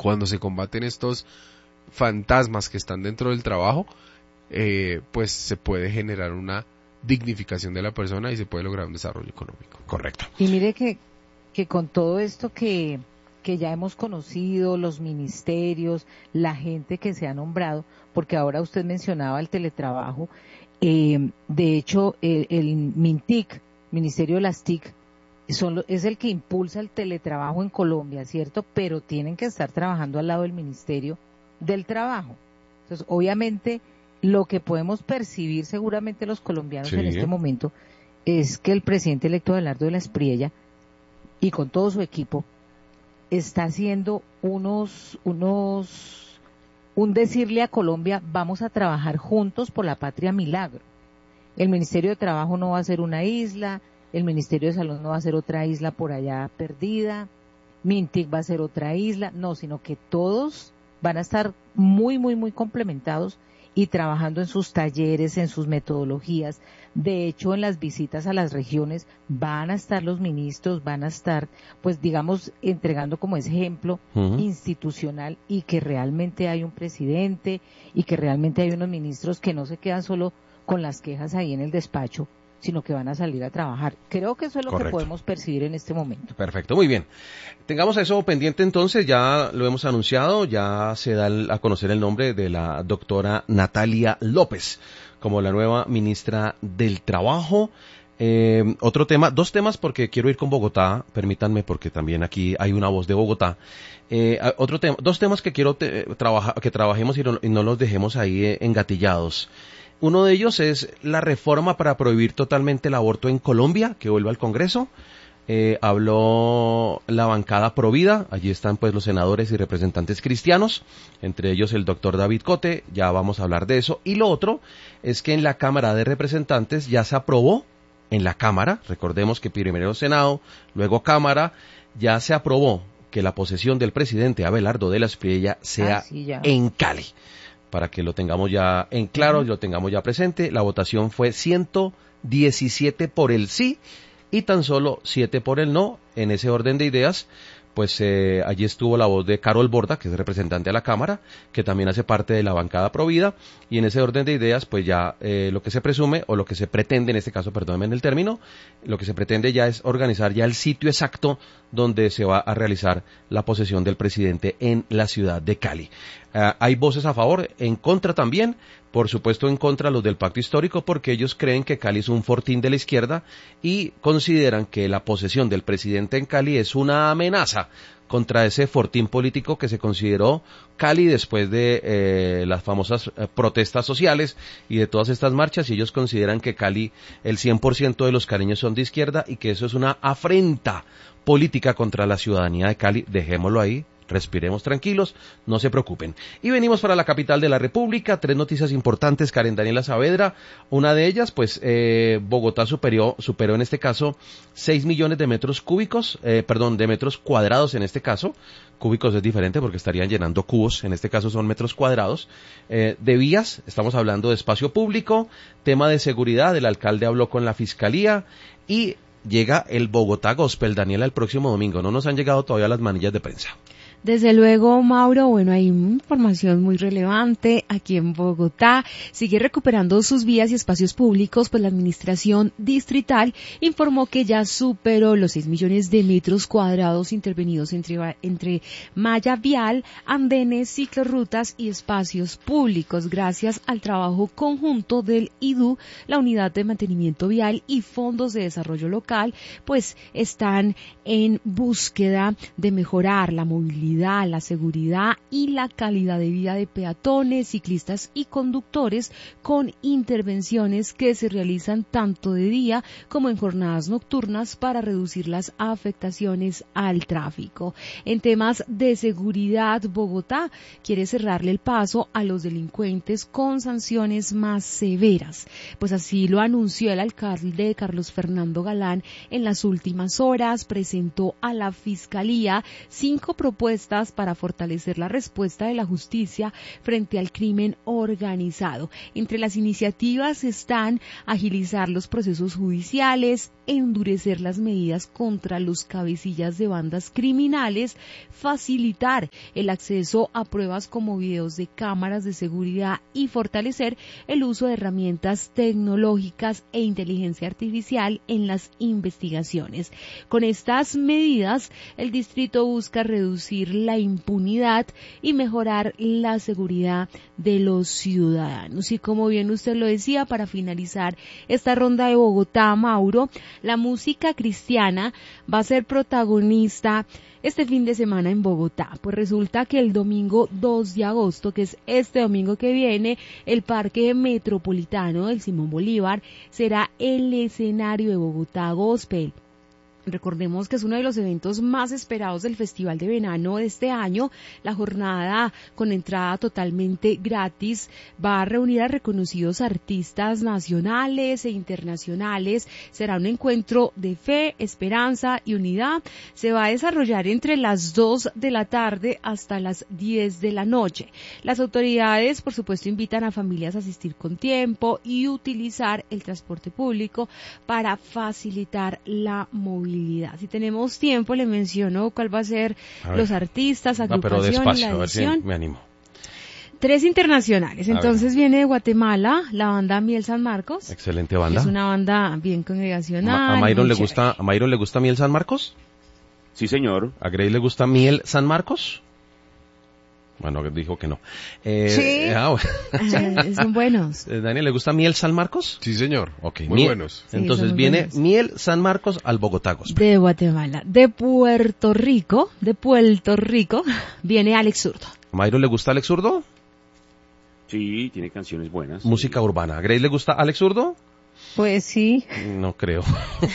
cuando se combaten estos fantasmas que están dentro del trabajo, pues se puede generar una dignificación de la persona y se puede lograr un desarrollo económico. Correcto. Y mire que con todo esto que ya hemos conocido, los ministerios, la gente que se ha nombrado, porque ahora usted mencionaba el teletrabajo, de hecho el MINTIC, Ministerio de las TIC, es el que impulsa el teletrabajo en Colombia, ¿cierto? Pero tienen que estar trabajando al lado del Ministerio del Trabajo. Entonces, obviamente, lo que podemos percibir seguramente los colombianos en este momento es que el presidente electo Abelardo de la Espriella y con todo su equipo está haciendo un decirle a Colombia, vamos a trabajar juntos por la patria milagro. El Ministerio de Trabajo no va a ser una isla, el Ministerio de Salud no va a ser otra isla por allá perdida, MINTIC va a ser otra isla, no, sino que todos van a estar muy, muy, muy complementados y trabajando en sus talleres, en sus metodologías. De hecho, en las visitas a las regiones van a estar los ministros, van a estar, pues digamos, entregando como ese ejemplo institucional y que realmente hay un presidente y que realmente hay unos ministros que no se quedan solo con las quejas ahí en el despacho, sino que van a salir a trabajar. Creo que eso es lo que podemos percibir en este momento. Perfecto, muy bien. Tengamos eso pendiente entonces, ya lo hemos anunciado, ya se da a conocer el nombre de la doctora Natalia López como la nueva ministra del Trabajo. Otro tema, dos temas porque quiero ir con Bogotá, permítanme porque también aquí hay una voz de Bogotá. Otro tema, dos temas que quiero que trabajemos y no los dejemos ahí engatillados. Uno de ellos es la reforma para prohibir totalmente el aborto en Colombia, que vuelva al Congreso. Habló la bancada Provida, allí están pues los senadores y representantes cristianos, entre ellos el doctor David Cote, ya vamos a hablar de eso. Y lo otro es que en la Cámara de Representantes ya se aprobó, en la Cámara, recordemos que primero Senado, luego Cámara, ya se aprobó que la posesión del presidente Abelardo de la Espriella sea en Cali. Para que lo tengamos ya en claro, lo tengamos ya presente, la votación fue 117 por el sí y tan solo 7 por el no. En ese orden de ideas, pues allí estuvo la voz de Carol Borda, que es representante de la Cámara, que también hace parte de la bancada Provida, y en ese orden de ideas, pues ya lo que se presume, o lo que se pretende, en este caso, perdónenme en el término, lo que se pretende ya es organizar ya el sitio exacto donde se va a realizar la posesión del presidente en la ciudad de Cali. Hay voces a favor, en contra también, por supuesto en contra los del pacto histórico, porque ellos creen que Cali es un fortín de la izquierda y consideran que la posesión del presidente en Cali es una amenaza contra ese fortín político que se consideró Cali después de las famosas protestas sociales y de todas estas marchas, y ellos consideran que Cali, el 100% de los caleños son de izquierda y que eso es una afrenta política contra la ciudadanía de Cali. Dejémoslo ahí. Respiremos tranquilos, no se preocupen. Y venimos para la capital de la República, 3 noticias importantes, Karen Daniela Saavedra. Una de ellas, pues Bogotá superó en este caso 6 millones de metros cúbicos, de metros cuadrados en este caso. Cúbicos es diferente porque estarían llenando cubos, en este caso son metros cuadrados, de vías, estamos hablando de espacio público, tema de seguridad, el alcalde habló con la fiscalía y llega el Bogotá Gospel, Daniela, el próximo domingo. No nos han llegado todavía las manillas de prensa. Desde luego, Mauro, bueno, hay información muy relevante aquí en Bogotá. Sigue recuperando sus vías y espacios públicos, pues la administración distrital informó que ya superó los 6 millones de metros cuadrados intervenidos entre malla vial, andenes, ciclorrutas y espacios públicos, gracias al trabajo conjunto del IDU, la Unidad de Mantenimiento Vial y Fondos de Desarrollo Local, pues están en búsqueda de mejorar la movilidad, la seguridad y la calidad de vida de peatones, ciclistas y conductores con intervenciones que se realizan tanto de día como en jornadas nocturnas para reducir las afectaciones al tráfico. En temas de seguridad, Bogotá quiere cerrarle el paso a los delincuentes con sanciones más severas. Pues así lo anunció el alcalde Carlos Fernando Galán en las últimas horas. Presentó a la Fiscalía 5 propuestas propuestas para fortalecer la respuesta de la justicia frente al crimen organizado. Entre las iniciativas están agilizar los procesos judiciales, endurecer las medidas contra los cabecillas de bandas criminales, facilitar el acceso a pruebas como videos de cámaras de seguridad y fortalecer el uso de herramientas tecnológicas e inteligencia artificial en las investigaciones. Con estas medidas, el distrito busca reducir la impunidad y mejorar la seguridad de los ciudadanos. Y como bien usted lo decía, para finalizar esta ronda de Bogotá, Mauro, la música cristiana va a ser protagonista este fin de semana en Bogotá. Pues resulta que el domingo 2 de agosto, que es este domingo que viene, el Parque Metropolitano del Simón Bolívar será el escenario de Bogotá Gospel. Recordemos que es uno de los eventos más esperados del Festival de Verano de este año. La jornada, con entrada totalmente gratis, va a reunir a reconocidos artistas nacionales e internacionales. Será un encuentro de fe, esperanza y unidad. Se va a desarrollar entre las 2 de la tarde hasta las 10 de la noche. Las autoridades, por supuesto, invitan a familias a asistir con tiempo y utilizar el transporte público para facilitar la movilidad. Si tenemos tiempo, le menciono cuál va a ser los artistas, agrupación pero despacio, y la a ver si edición. me animo. 3 internacionales. Entonces viene de Guatemala la banda Miel San Marcos. Excelente banda. Es una banda bien congregacional. ¿A Mayron le chévere. gusta Miel San Marcos? Sí, señor. ¿A Grace le gusta Miel San Marcos? Bueno, dijo que no. Sí. Bueno. Son buenos. ¿Daniel le gusta Miel San Marcos? Sí, señor. Ok, Muy buenos. Sí, Entonces son muy viene buenos. Miel San Marcos al Bogotá Gospel. De Guatemala. De Puerto Rico, viene Alex Zurdo. ¿A Mayron le gusta Alex Zurdo? Sí, tiene canciones buenas. Música urbana. ¿A Grace le gusta Alex Zurdo? Pues sí. No creo.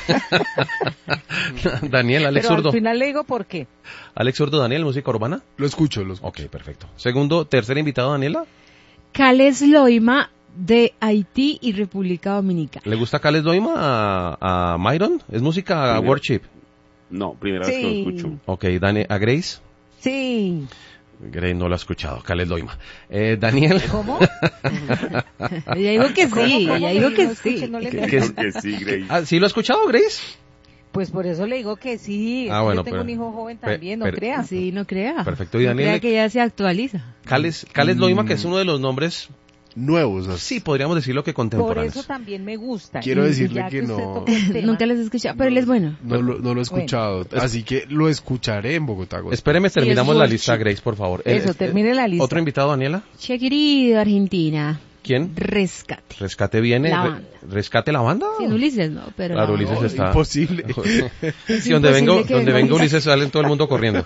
Daniel, Alex Pero Zurdo. al final le digo por qué. Alex Zurdo, Daniel, música urbana. Lo escucho. Ok, perfecto. Tercer invitado, Daniela. Cales Loima, de Haití y República Dominicana. ¿Le gusta Cales Doima a Mayron? ¿Es música Primero. worship? No, primera vez que lo escucho. Ok, ¿a Grace? Sí. Grace no lo ha escuchado, Cales Doima. Daniel. ¿Cómo? Ella digo que sí, ella digo que No escuché, sí. no le ¿Qué- entendí. qué es? Que sí, Grace. Ah, ¿sí lo ha escuchado, Grace? Pues por eso le digo que sí. Ah, bueno, yo tengo pero- un hijo joven pe- también, no pero- crea. Sí, no crea. Perfecto, y No Daniel. crea que ella se actualiza. Cales Doima, que es uno de los nombres, Nuevos. así. sí, podríamos decirlo que Por contemporáneos. eso también me gusta. Quiero Y decirle ya que usted no- tocó el tema, Nunca les he escuchado, pero él es bueno. No lo he escuchado. Así que lo escucharé en Bogotá Gospel. Espéreme, Sí, terminamos es la worship. lista, Grace, por favor. Eso, termine la lista. ¿Otro invitado, Daniela? Che querido, Argentina. ¿Quién? Rescate. Rescate viene. La banda. ¿Rescate la banda? Sin Ulises, no, pero... Claro, Ulises No, está. imposible. Sí, donde venga imposible que venga Ulises sale todo el mundo corriendo.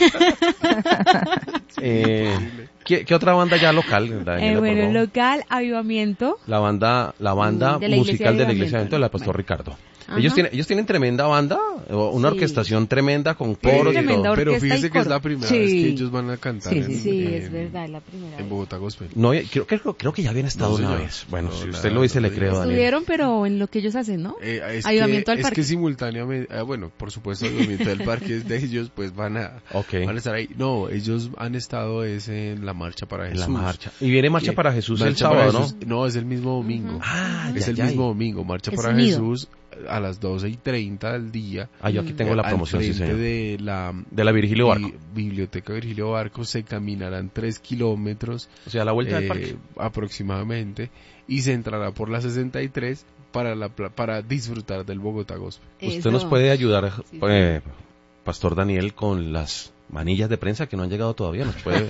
¿Qué otra banda ya local, Daniela, por bueno, favor? local, Avivamiento. La banda De la Iglesia musical de la de Iglesia de Avivamiento. del Pastor Ricardo. Ajá. Ellos tienen tremenda banda, una Sí. orquestación tremenda con Tienen coros y tremenda todo. Pero orquesta fíjese y que es coro. la primera Sí. vez que ellos van a cantar Sí, sí, Sí, en, es verdad, es la primera en vez. Bogotá Gospel. No, creo que ya habían estado No, una señor. vez. Bueno, No, si la usted lo verdad, dice, le no creo, diga. Daniel. Estuvieron, pero en lo que ellos hacen, ¿no? Es Avivamiento al que Parque. simultáneamente, bueno, por supuesto, el Avivamiento del Parque es de ellos, pues van a estar ahí. No, ellos han estado en la Marcha para En Jesús. la marcha. Y viene Marcha Que- para Jesús el Marcha para sábado, Jesús- No, es el mismo domingo. Ah, Es el mismo domingo, Marcha Es para unido. Jesús a las 12:30 del día. Ah, yo aquí tengo la Al promoción, sí, frente señor. de la Virgilio Barco. Biblioteca Virgilio Barco se caminarán 3 kilómetros O sea, a la vuelta del parque. aproximadamente y se entrará por la 63 para disfrutar del Bogotá Gospel. Usted nos puede ayudar, Pastor Daniel, con las manillas de prensa que no han llegado todavía. Nos puede.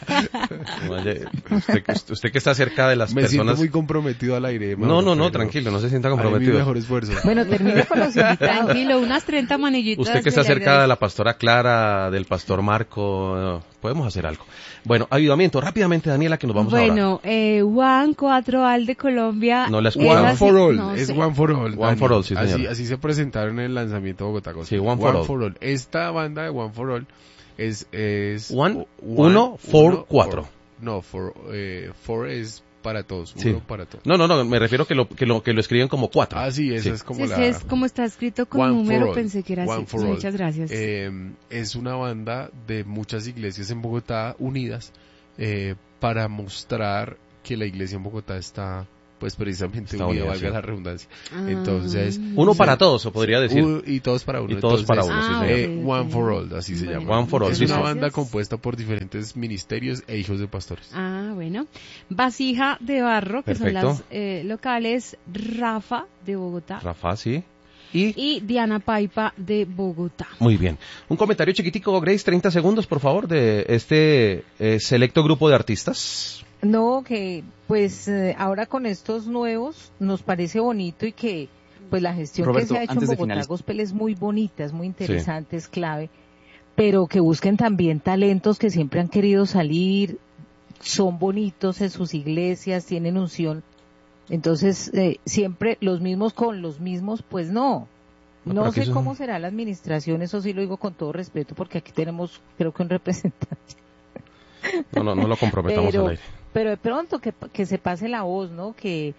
usted que está cerca de las Me siento personas. muy comprometido al aire. No, Mauro, pero tranquilo, no se sienta haré mi comprometido. mejor esfuerzo. Bueno, termine con los invitados. Tranquilo, unas 30 manillitas. Usted que está se le cerca de la pastora Clara, del pastor Marco, podemos hacer algo. Bueno, avivamiento, rápidamente, Daniela, que nos vamos ahora. Bueno, Juan 4 Al de Colombia. No la es escuchamos. One así- for All, no es sé. One for All. One Dani. for All, sí, señor. Así se presentaron en el lanzamiento de Bogotá Gospel. Sí, One for All. Esta banda de One for All es Uno, four, cuatro. No, four es para todos, Sí. uno para todos. No, me refiero que lo escriben como 4. Ah, sí, esa Sí. es como Sí, la... es como está escrito con One for número, All. pensé que era One así. for All. Muchas gracias. Es una banda de muchas iglesias en Bogotá unidas para mostrar que la iglesia en Bogotá está, pues precisamente Está unida, unida, valga sí. la redundancia. Ah. Entonces, Uno sí. para todos, se podría decir. Y todos para uno. Y todos para uno, sí, Entonces, señor. ok, One ok. for All, así se Bueno. llama. One for All, Es sí, una señor. banda Gracias. compuesta por diferentes ministerios e hijos de pastores. Ah, bueno. Vasija de barro, que Perfecto. son las locales, Rafa de Bogotá Rafa, sí. Y... y Diana Paipa de Bogotá. Muy bien. Un comentario chiquitico, Grace, 30 segundos, por favor, de este selecto grupo de artistas. No, que pues ahora con estos nuevos nos parece bonito y que pues la gestión Roberto, que se ha hecho en antes de Bogotá finalizar. Gospel es muy bonita, es muy interesante, es clave, pero que busquen también talentos que siempre han querido salir, son bonitos en sus iglesias, tienen unción. Entonces, siempre los mismos con los mismos, pues no. No, No pero que sé eso- cómo será la administración, eso sí lo digo con todo respeto, porque aquí tenemos, creo que un representante. No lo comprometamos al aire. Pero de pronto que se pase la voz, ¿no? Que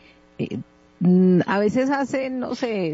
a veces hacen, no sé,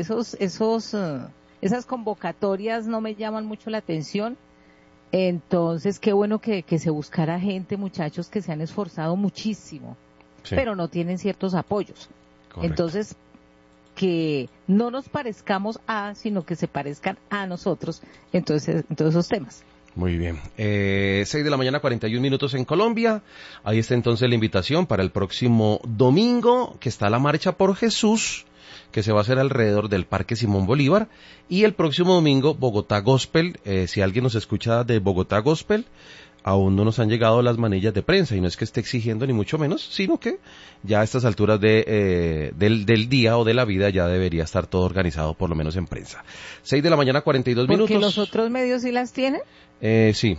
esas convocatorias no me llaman mucho la atención. Entonces, qué bueno que se buscara gente, muchachos que se han esforzado muchísimo, Sí, pero no tienen ciertos apoyos. correcto. Entonces, que no nos parezcamos sino que se parezcan a nosotros en todos esos temas. Muy bien. 6 de la mañana, 41 minutos en Colombia. Ahí está entonces la invitación para el próximo domingo, que está la Marcha por Jesús, que se va a hacer alrededor del Parque Simón Bolívar. Y el próximo domingo, Bogotá Gospel. Si alguien nos escucha de Bogotá Gospel, aún no nos han llegado las manillas de prensa, y no es que esté exigiendo ni mucho menos, sino que ya a estas alturas del día o de la vida ya debería estar todo organizado, por lo menos en prensa. 6 de la mañana, 42 Porque minutos. los otros medios sí las tienen. Sí.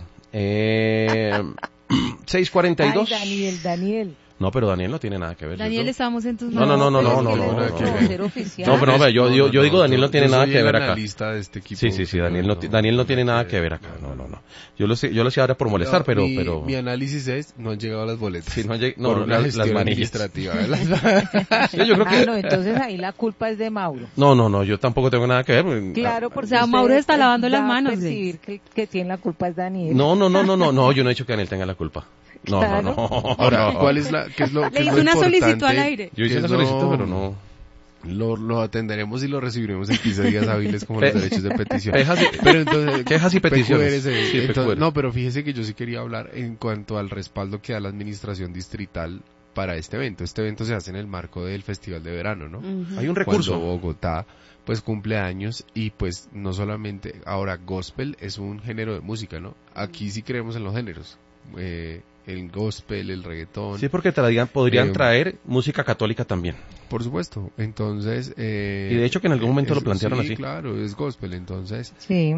6:42. Ay, Daniel. No, pero Daniel no tiene nada que ver. Daniel, ¿cierto? estamos en tus No, manos. no, Pero es no, que no, él no, es no, el no. vocero oficial. No, pero yo digo Daniel no tiene nada que ver acá. analista de este equipo. Sí, Daniel no tiene nada que ver acá. No. Yo lo sé ahora por molestar, pero... Mi análisis es, no han llegado las boletas. Sí, por no, una las gestión manillas. administrativa. Yo creo que... No, entonces ahí la culpa es de Mauro. No, yo tampoco tengo nada que ver. porque- Claro, porque O sea, usted Mauro está lavando las va a manos, percibir que tiene la culpa es Daniel. No, yo no he dicho que Daniel tenga la culpa. No. Ahora, no. ¿cuál es qué es lo Le hice importante? una solicitud al aire. Yo hice ¿Qué una es lo- solicitud, pero no. Lo atenderemos y lo recibiremos en 15 días hábiles como los derechos de petición. Quejas Pero entonces, quejas y peticiones. PQR, Sí, entonces, PQR. no, pero fíjese que yo sí quería hablar en cuanto al respaldo que da la administración distrital para este evento. Este evento se hace en el marco del Festival de Verano, ¿no? Ujú. Hay un recurso. Cuando Bogotá pues cumple años y pues no solamente, ahora gospel es un género de música, ¿no? Aquí sí creemos en los géneros. El gospel, el reggaetón. Sí, porque podrían Eh, traer música católica también. Por supuesto. Entonces... Y de hecho que en algún momento lo plantearon sí, así. claro, es gospel. Entonces, Sí.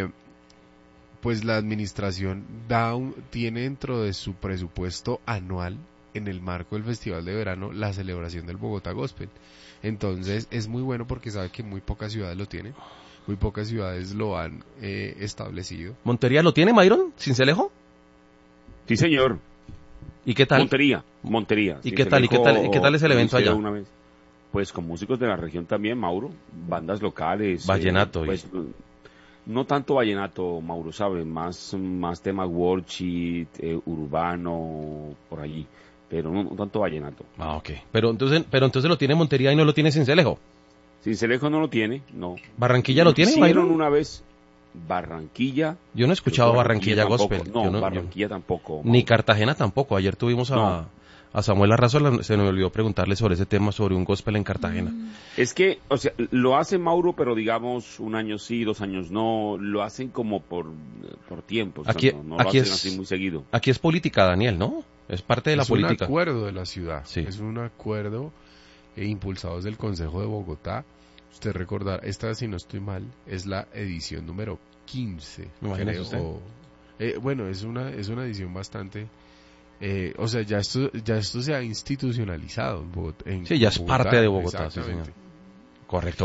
pues la administración tiene dentro de su presupuesto anual, en el marco del Festival de Verano, la celebración del Bogotá Gospel. Entonces, es muy bueno porque sabe que muy pocas ciudades lo tienen. Muy pocas ciudades lo han establecido. ¿Montería lo tiene, Mayron? ¿Cincelejo? Sí, señor. ¿Y qué tal? Montería. ¿Y qué tal? ¿Y qué tal es el Lo evento allá? hicieron una vez. Pues con músicos de la región también, Mauro. Bandas locales. Vallenato, Pues, no tanto vallenato, Mauro, ¿sabe? Más tema worship, urbano, por allí. Pero no tanto vallenato. Ah, ok. Pero entonces lo tiene Montería y no lo tiene Cincelejo. Cincelejo no lo tiene, no. ¿Barranquilla lo tiene, Hicieron Mayron? una vez Barranquilla. Yo no he escuchado Creo que Barranquilla tampoco. Gospel. No, Yo no- Barranquilla tampoco. Ni Cartagena tampoco. Ayer tuvimos No. a Samuel Arrazo, se me olvidó preguntarle sobre ese tema, sobre un gospel en Cartagena. Es que, o sea, lo hace Mauro, pero digamos, un año sí, 2 años no, lo hacen como por tiempo, o sea, Aquí- no aquí lo hacen es- así muy seguido. Aquí es política, Daniel, ¿no? Es parte de la Es política. un acuerdo de la ciudad. Sí. Es un acuerdo impulsado desde el Consejo de Bogotá. Usted recordar, esta, si no estoy mal, es la edición número 15. Imagínese creo, usted. bueno, es una edición bastante... o sea, ya esto se ha institucionalizado en Bogotá. Sí, ya es parte de Bogotá, sí, exactamente. señor. Correcto, muy bien.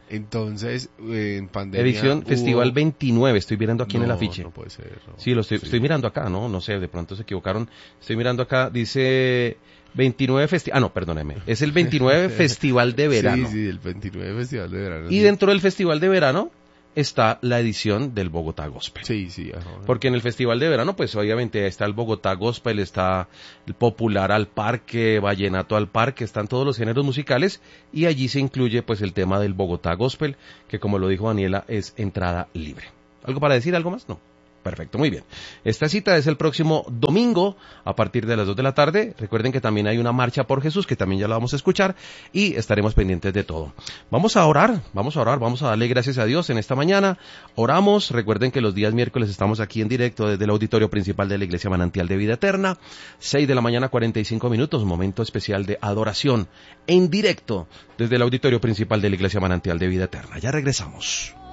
Entonces, en pandemia... Edición Festival 29, estoy mirando aquí en el afiche. No puede ser. No. Sí, estoy mirando acá, no sé, de pronto se equivocaron. Estoy mirando acá, dice 29 Festival... no, perdóneme, es el 29 Festival de Verano. Sí, el 29 Festival de Verano. Y dentro del Festival de Verano está la edición del Bogotá Gospel. Sí. Ajá. Porque en el Festival de Verano, pues obviamente está el Bogotá Gospel, está el Popular al Parque, Vallenato al Parque, están todos los géneros musicales y allí se incluye pues el tema del Bogotá Gospel, que como lo dijo Daniela, es entrada libre. ¿Algo para decir? ¿Algo más? No. Perfecto, muy bien. Esta cita es el próximo domingo a partir de las 2 de la tarde. Recuerden que también hay una marcha por Jesús, que también ya la vamos a escuchar y estaremos pendientes de todo. Vamos a orar, vamos a darle gracias a Dios en esta mañana. Oramos, recuerden que los días miércoles estamos aquí en directo desde el auditorio principal de la Iglesia Manantial de Vida Eterna. 6 de la mañana, 45 minutos, momento especial de adoración en directo desde el auditorio principal de la Iglesia Manantial de Vida Eterna. Ya regresamos.